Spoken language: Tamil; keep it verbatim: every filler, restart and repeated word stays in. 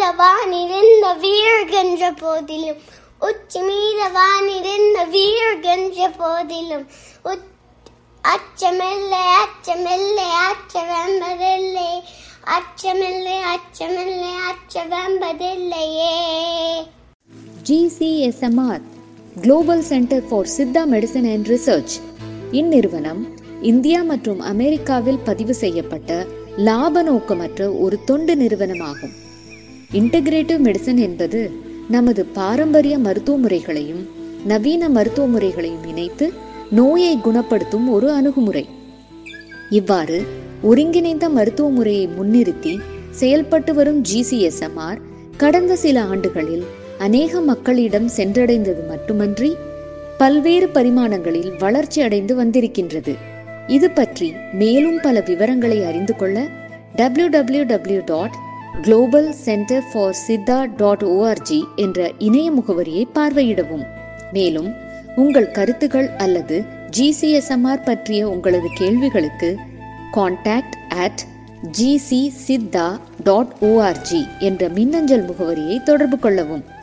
வானிருந்த வீழ்கின்ற போதிலும் உச்சி மீத வானிருந்த வீழ்கின்ற போதிலும் அச்சமில்லை அச்சமில்லை அச்சமென்பதில்லை அச்சமில்லை அச்சமில்லை அச்சமென்பதில்லையே. G C S M R global centre for Siddha medicine and research இந்நிறுவனம் இந்தியா மற்றும் அமெரிக்காவில் பதிவு செய்யப்பட்ட லாப நோக்கமற்ற ஒரு தொண்டு நிறுவனமாகும். இன்டகிரேட்டிவ் மெடிசன் என்பது நமது பாரம்பரிய மருத்துவ முறைகளையும் நவீன மருத்துவ முறைகளையும் இணைத்து நோயை குணப்படுத்தும் ஒரு அணுகுமுறை. இவ்வாறு ஒருங்கிணைந்த மருத்துவ முறையை முன்னிறுத்தி செயல்பட்டு வரும் G C S M R கடந்த சில ஆண்டுகளில் அநேக மக்களிடம் சென்றடைந்தது மட்டுமன்றி பல்வேறு பரிமாணங்களில் வளர்ச்சி அடைந்து வந்திருக்கின்றது. இது பற்றி மேலும் பல விவரங்களை அறிந்து கொள்ள W W W dot global centre for Siddha dot O R G என்ற இணைய முகவரியை பார்வையிடவும். மேலும் உங்கள் கருத்துகள் அல்லது G C S M R பற்றிய உங்களது கேள்விகளுக்கு contact at G C Siddha dot O R G என்ற மின்னஞ்சல் முகவரியை தொடர்பு கொள்ளவும்.